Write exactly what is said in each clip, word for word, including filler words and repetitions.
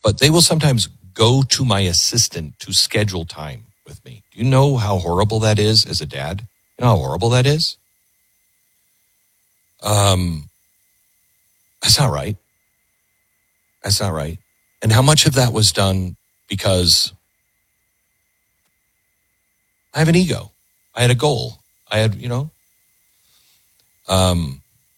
but they will sometimes go to my assistant to schedule time with me. Do you know how horrible that is as a dad? You know how horrible that is? Um, that's not right. That's not right. And how much of that was done because I have an ego. I had a goal. I had, you know, um,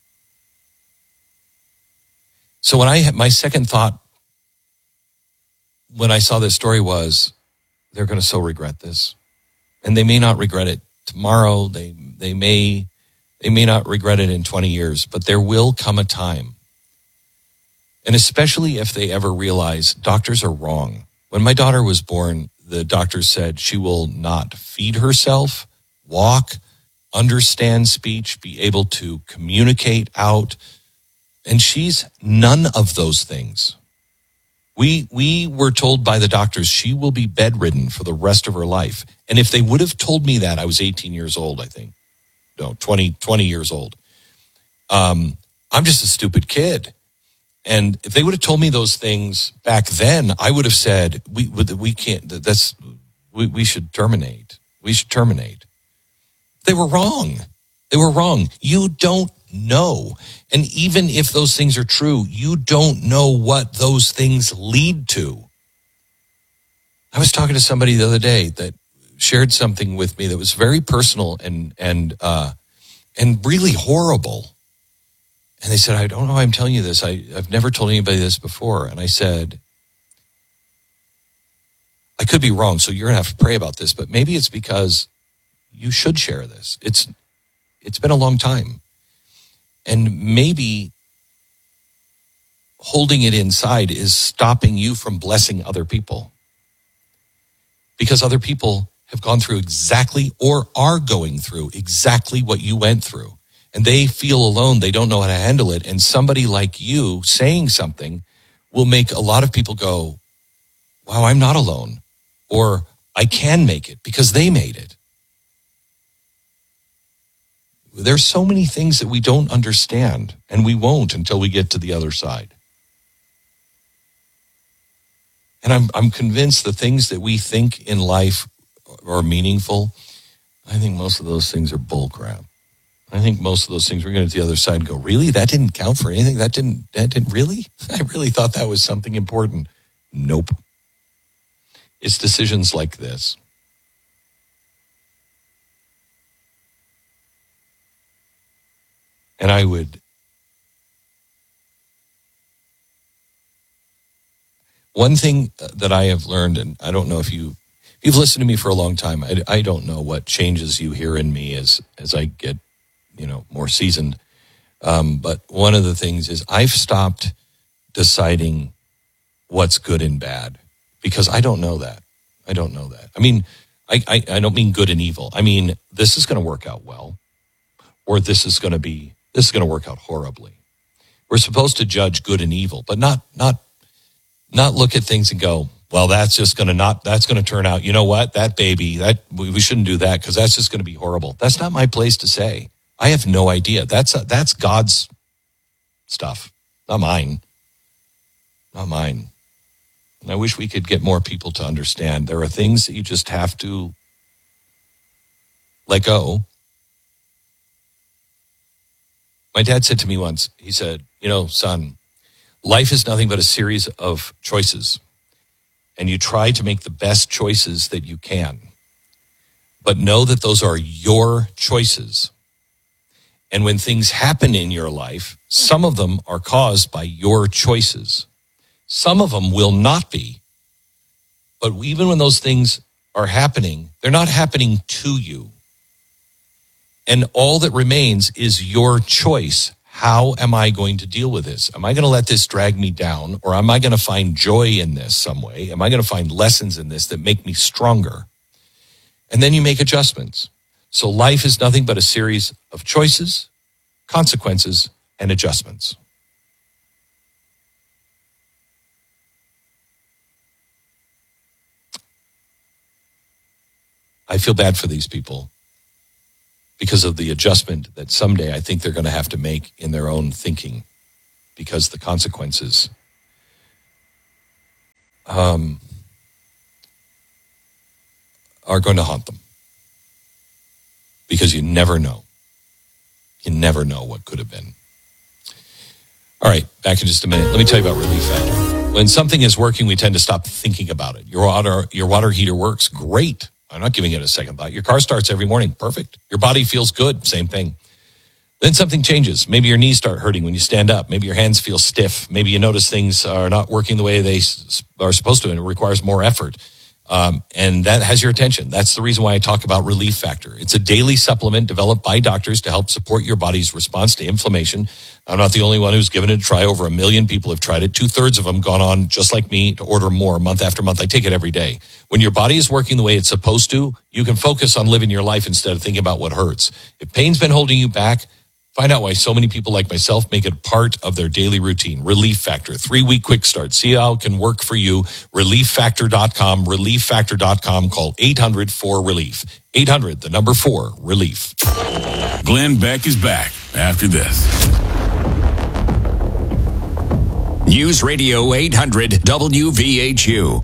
so when I had my second thought when I saw this story was, they're going to so regret this, and they may not regret it tomorrow. They, they may, they may not regret it in twenty years, but there will come a time. And especially if they ever realize doctors are wrong. When my daughter was born, the doctors said she will not feed herself, walk, understand speech, be able to communicate out. And she's none of those things. We we were told by the doctors she will be bedridden for the rest of her life. And if they would have told me that, I was eighteen years old, I think. No, twenty, twenty years old. Um, I'm just a stupid kid. And if they would have told me those things back then, I would have said, we we can't, that's, we, we should terminate. We should terminate. They were wrong. They were wrong. You don't know. And even if those things are true, you don't know what those things lead to. I was talking to somebody the other day that shared something with me that was very personal and, and, uh, and really horrible. And they said, I don't know why I'm telling you this. I, I've never told anybody this before. And I said, I could be wrong, so you're going to have to pray about this, but maybe it's because you should share this. It's It's been a long time. And maybe holding it inside is stopping you from blessing other people. Because other people have gone through exactly or are going through exactly what you went through. And they feel alone. They don't know how to handle it. And somebody like you saying something will make a lot of people go, wow, I'm not alone. Or I can make it because they made it. There's so many things that we don't understand, and we won't until we get to the other side. And I'm I'm convinced the things that we think in life are meaningful, I think most of those things are bull crap. I think most of those things we're going to get to the other side and go, really? That didn't count for anything? That didn't, that didn't, really? I really thought that was something important. Nope. It's decisions like this. And I would, one thing that I have learned, and I don't know if you, if you've listened to me for a long time, I, I don't know what changes you hear in me as, as I get, you know, more seasoned. Um, but one of the things is I've stopped deciding what's good and bad because I don't know that. I don't know that. I mean, I, I, I don't mean good and evil. I mean, this is going to work out well, or this is going to be, this is going to work out horribly. We're supposed to judge good and evil, but not, not, not look at things and go, well, that's just going to not, that's going to turn out, you know what, that baby, that we, we shouldn't do that because that's just going to be horrible. That's not my place to say. I have no idea. That's, a, that's God's stuff, not mine, not mine. And I wish we could get more people to understand there are things that you just have to let go. My dad said to me once, he said, you know, son, life is nothing but a series of choices. And you try to make the best choices that you can. But know that those are your choices. And when things happen in your life, some of them are caused by your choices. Some of them will not be. But even when those things are happening, they're not happening to you. And all that remains is your choice. How am I going to deal with this? Am I going to let this drag me down? Or am I going to find joy in this some way? Am I going to find lessons in this that make me stronger? And then you make adjustments. So life is nothing but a series of choices, consequences, and adjustments. I feel bad for these people because of the adjustment that someday I think they're going to have to make in their own thinking because the consequences um, are going to haunt them. Because you never know. You never know what could have been. All right, back in just a minute. Let me tell you about Relief Factor. When something is working, we tend to stop thinking about it. Your water, your water heater works great. I'm not giving it a second thought. Your car starts every morning. Perfect. Your body feels good. Same thing. Then something changes. Maybe your knees start hurting when you stand up. Maybe your hands feel stiff. Maybe you notice things are not working the way they s- are supposed to, and it requires more effort. Um, and that has your attention. That's the reason why I talk about Relief Factor. It's a daily supplement developed by doctors to help support your body's response to inflammation. I'm not the only one who's given it a try. Over a million people have tried it. Two-thirds of them gone on, just like me, to order more month after month. I take it every day. When your body is working the way it's supposed to, you can focus on living your life instead of thinking about what hurts. If pain's been holding you back, find out why so many people like myself make it part of their daily routine. Relief Factor, three-week quick start. See how it can work for you. relief factor dot com, relief factor dot com. Call eight hundred four relief. eight hundred, the number four, relief. Glenn Beck is back after this. News Radio eight hundred W V H U.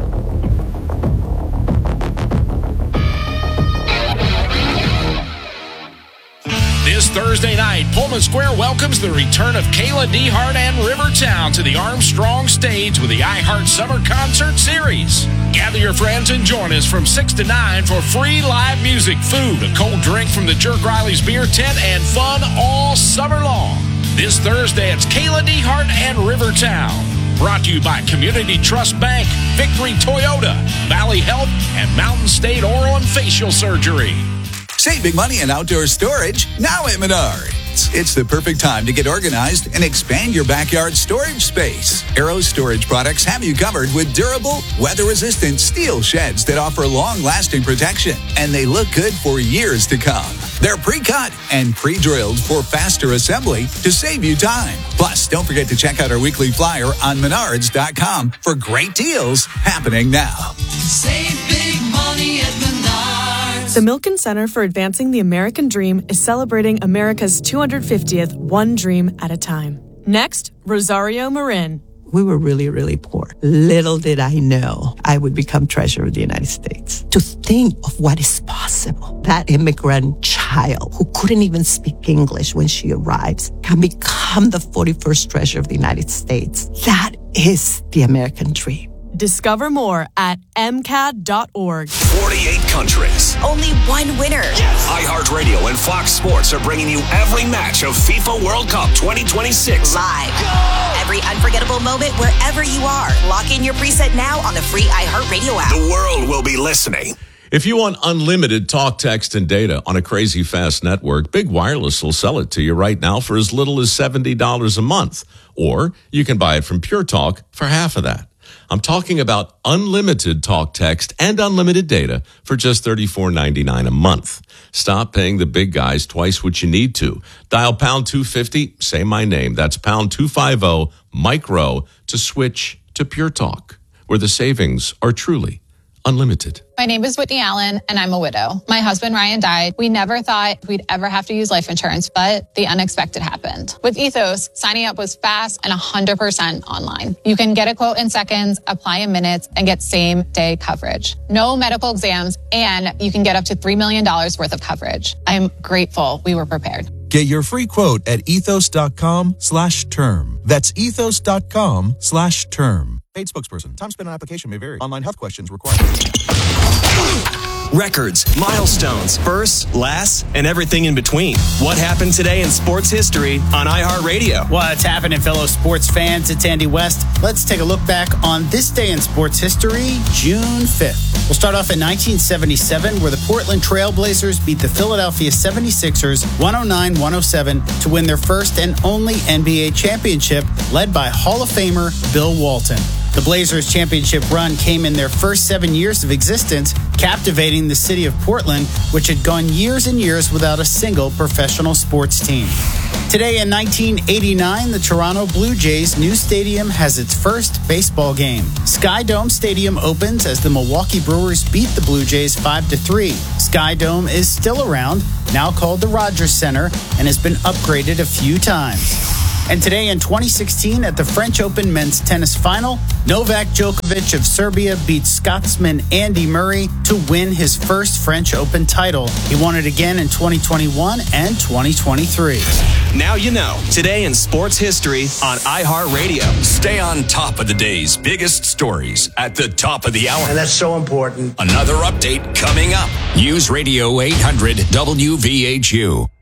This Thursday night, Pullman Square welcomes the return of Kayla Dehart and Rivertown to the Armstrong stage with the iHeart Summer Concert Series. Gather your friends and join us from six to nine for free live music, food, a cold drink from the Jerk Riley's Beer Tent, and fun all summer long. This Thursday, it's Kayla Dehart and Rivertown. Brought to you by Community Trust Bank, Victory Toyota, Valley Health, and Mountain State Oral and Facial Surgery. Save big money in outdoor storage now at Menards. It's the perfect time to get organized and expand your backyard storage space. Arrow Storage Products have you covered with durable, weather-resistant steel sheds that offer long-lasting protection, and they look good for years to come. They're pre-cut and pre-drilled for faster assembly to save you time. Plus, don't forget to check out our weekly flyer on menards dot com for great deals happening now. Save big money at Menards. The Milken Center for Advancing the American Dream is celebrating America's two hundred fiftieth One Dream at a Time. Next, Rosario Marin. We were really, really poor. Little did I know I would become Treasurer of the United States. To think of what is possible. That immigrant child who couldn't even speak English when she arrives can become the forty-first Treasurer of the United States. That is the American dream. Discover more at m c a d dot org. forty-eight countries. Only one winner. Yes. iHeartRadio and Fox Sports are bringing you every match of FIFA World Cup twenty twenty-six. Live. Go! Every unforgettable moment wherever you are. Lock in your preset now on the free iHeartRadio app. The world will be listening. If you want unlimited talk, text, and data on a crazy fast network, Big Wireless will sell it to you right now for as little as seventy dollars a month. Or you can buy it from Pure Talk for half of that. I'm talking about unlimited talk, text, and unlimited data for just thirty-four ninety-nine a month. Stop paying the big guys twice what you need to. Dial pound two fifty, say my name. That's pound two fifty, micro, to switch to Pure Talk, where the savings are truly unlimited. My name is Whitney Allen, and I'm a widow. My husband, Ryan, died. We never thought we'd ever have to use life insurance, but the unexpected happened. With Ethos, signing up was fast and one hundred percent online. You can get a quote in seconds, apply in minutes, and get same-day coverage. No medical exams, and you can get up to three million dollars worth of coverage. I'm grateful we were prepared. Get your free quote at ethos.com slash term. That's ethos.com slash term. Paid spokesperson. Time spent on application may vary. Online health questions required. Records, milestones, firsts, lasts, and everything in between. What happened today in sports history on iHeartRadio? What's happening, fellow sports fans? It's Andy West. Let's take a look back on this day in sports history, June fifth. We'll start off in nineteen seventy-seven, where the Portland Trail Blazers beat the Philadelphia seventy-sixers one oh nine one oh seven to win their first and only N B A championship, led by Hall of Famer Bill Walton. The Blazers' championship run came in their first seven years of existence, captivating the city of Portland, which had gone years and years without a single professional sports team. Today in nineteen eighty-nine, the Toronto Blue Jays' new stadium has its first baseball game. Sky Dome Stadium opens as the Milwaukee Brewers beat the Blue Jays five to three. Sky Dome is still around, now called the Rogers Center, and has been upgraded a few times. And today in twenty sixteen at the French Open men's tennis final, Novak Djokovic of Serbia beat Scotsman Andy Murray to win his first French Open title. He won it again in twenty twenty-one and twenty twenty-three. Now you know. Today in sports history on iHeartRadio. Stay on top of the day's biggest stories at the top of the hour. And that's so important. Another update coming up. News Radio eight hundred W V H U.